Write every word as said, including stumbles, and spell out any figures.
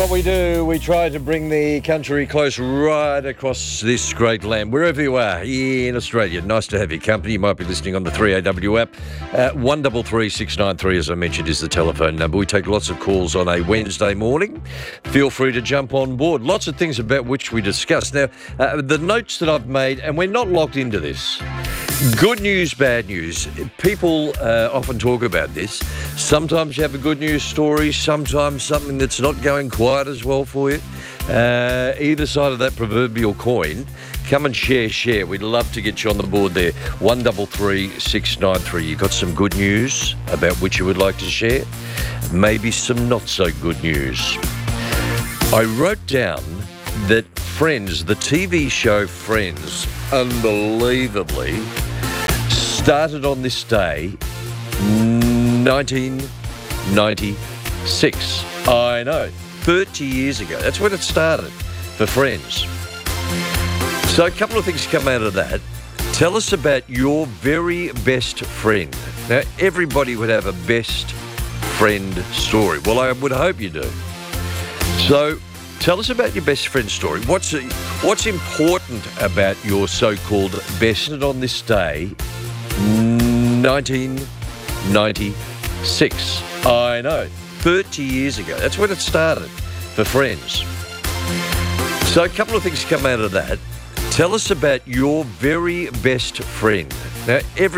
What we do, we try to bring the country close right across this great land, wherever you are here in Australia. Nice to have your company. You might be listening on the three A W app. Uh, one three three six nine three, as I mentioned, is the telephone number. We take lots of calls on a Wednesday morning. Feel free to jump on board. Lots of things about which we discuss. Now, uh, the notes that I've made, and we're not locked into this. Good news, bad news. People uh, often talk about this. Sometimes you have a good news story, sometimes something that's not going quite as well for you. Uh, either side of that proverbial coin, come and share, share. We'd love to get you on the board there. one three three six nine three. You got some good news about which you would like to share? Maybe some not so good news. I wrote down that Friends, the T V show Friends, unbelievably, started on this day, nineteen ninety-six. I know, thirty years ago. That's when it started for Friends. So a couple of things come out of that. Tell us about your very best friend. Now, everybody would have a best friend story. Well, I would hope you do. So tell us about your best friend story. What's what's important about your so-called best on this day, nineteen ninety-six. I know, thirty years ago. That's when it started for Friends. So a couple of things come out of that. Tell us about your very best friend. Now, every